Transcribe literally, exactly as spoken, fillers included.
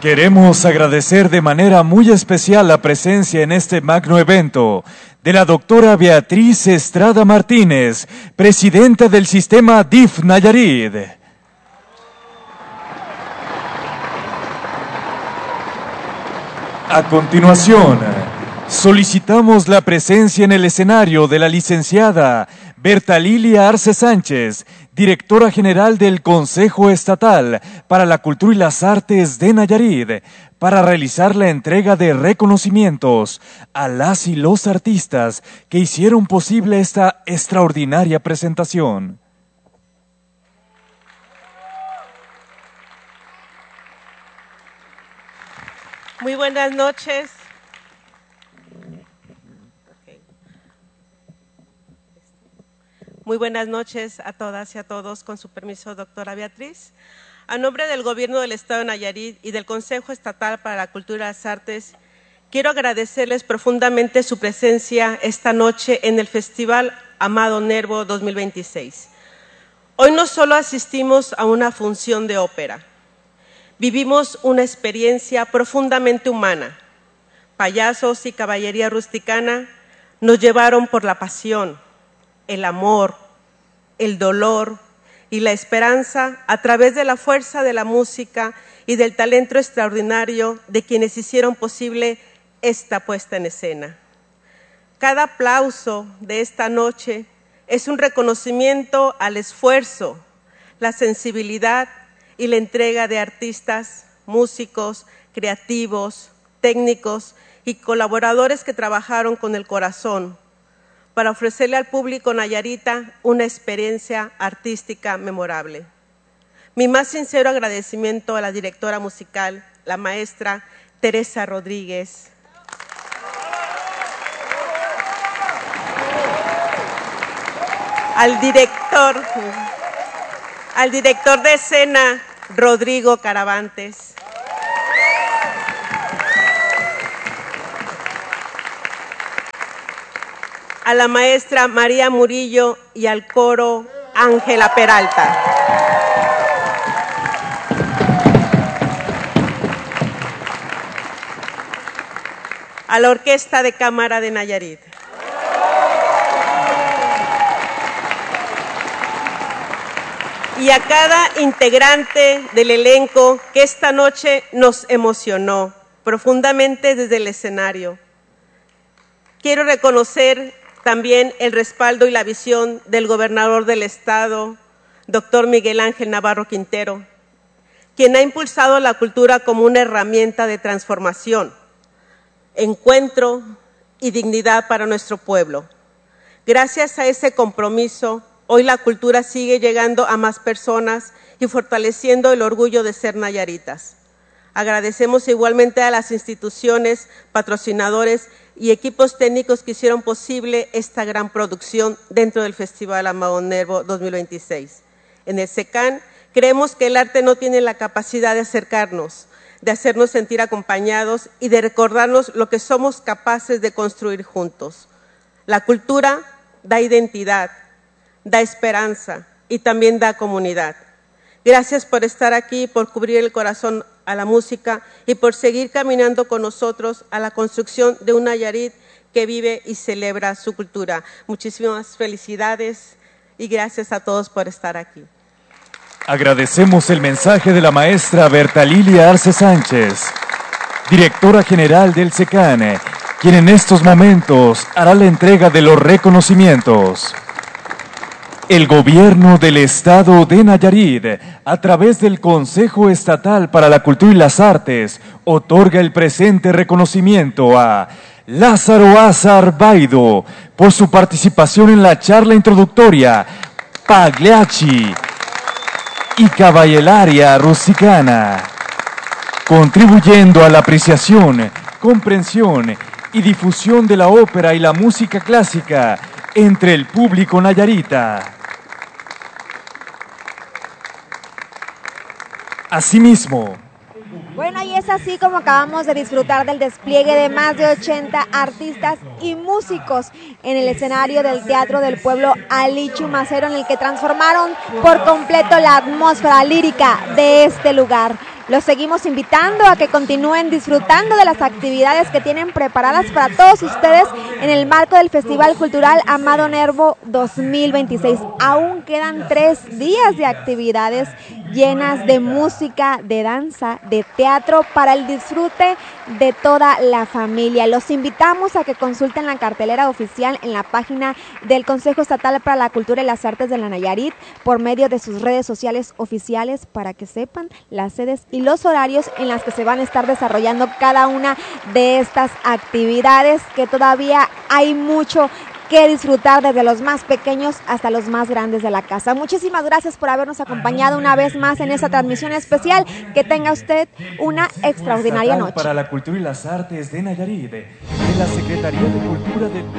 Queremos agradecer de manera muy especial la presencia en este magno evento de la doctora Beatriz Estrada Martínez, presidenta del sistema D I F Nayarit. A continuación, solicitamos la presencia en el escenario de la licenciada Berta Lilia Arce Sánchez, directora general del Consejo Estatal para la Cultura y las Artes de Nayarit, para realizar la entrega de reconocimientos a las y los artistas que hicieron posible esta extraordinaria presentación. Muy buenas noches. Muy buenas noches a todas y a todos, con su permiso, doctora Beatriz. A nombre del Gobierno del Estado de Nayarit y del Consejo Estatal para la Cultura y las Artes, quiero agradecerles profundamente su presencia esta noche en el Festival Amado Nervo dos mil veintiséis. Hoy no solo asistimos a una función de ópera, vivimos una experiencia profundamente humana. Payasos y caballería rusticana nos llevaron por la pasión, el amor, el dolor y la esperanza a través de la fuerza de la música y del talento extraordinario de quienes hicieron posible esta puesta en escena. Cada aplauso de esta noche es un reconocimiento al esfuerzo, la sensibilidad y la entrega de artistas, músicos, creativos, técnicos y colaboradores que trabajaron con el corazón para ofrecerle al público nayarita una experiencia artística memorable. Mi más sincero agradecimiento a la directora musical, la maestra Teresa Rodríguez, al director, al director de escena, Rodrigo Caravantes, a la maestra María Murillo y al coro Ángela Peralta. A la Orquesta de Cámara de Nayarit. Y a cada integrante del elenco que esta noche nos emocionó profundamente desde el escenario. Quiero reconocer también el respaldo y la visión del gobernador del Estado, doctor Miguel Ángel Navarro Quintero, quien ha impulsado la cultura como una herramienta de transformación, encuentro y dignidad para nuestro pueblo. Gracias a ese compromiso, hoy la cultura sigue llegando a más personas y fortaleciendo el orgullo de ser nayaritas. Agradecemos igualmente a las instituciones, patrocinadores y equipos técnicos que hicieron posible esta gran producción dentro del Festival Amado Nervo dos mil veintiséis. En el SECAN creemos que el arte no tiene la capacidad de acercarnos, de hacernos sentir acompañados y de recordarnos lo que somos capaces de construir juntos. La cultura da identidad, da esperanza y también da comunidad. Gracias por estar aquí, por cubrir el corazón a la música y por seguir caminando con nosotros a la construcción de un Nayarit que vive y celebra su cultura. Muchísimas felicidades y gracias a todos por estar aquí. Agradecemos el mensaje de la maestra Berta Lilia Arce Sánchez, directora general del SECAN, quien en estos momentos hará la entrega de los reconocimientos. El Gobierno del Estado de Nayarit, a través del Consejo Estatal para la Cultura y las Artes, otorga el presente reconocimiento a Lázaro Azar Baido por su participación en la charla introductoria Pagliacci y Caballería Rusticana, contribuyendo a la apreciación, comprensión y difusión de la ópera y la música clásica entre el público nayarita. Asimismo, bueno, y es así como acabamos de disfrutar del despliegue de más de ochenta artistas y músicos en el escenario del Teatro del Pueblo Ali Chumacero, en el que transformaron por completo la atmósfera lírica de este lugar. Los seguimos invitando a que continúen disfrutando de las actividades que tienen preparadas para todos ustedes en el marco del Festival Cultural Amado Nervo dos mil veintiséis. Aún quedan tres días de actividades llenas de música, de danza, de teatro para el disfrute de toda la familia. Los invitamos a que consulten la cartelera oficial en la página del Consejo Estatal para la Cultura y las Artes de la Nayarit por medio de sus redes sociales oficiales para que sepan las sedes y los horarios en las que se van a estar desarrollando cada una de estas actividades, que todavía hay mucho que disfrutar desde los más pequeños hasta los más grandes de la casa. Muchísimas gracias por habernos acompañado una vez más en esta transmisión especial. Que tenga usted una extraordinaria noche. Para la Cultura y las Artes de Nayarit, de la Secretaría de Cultura de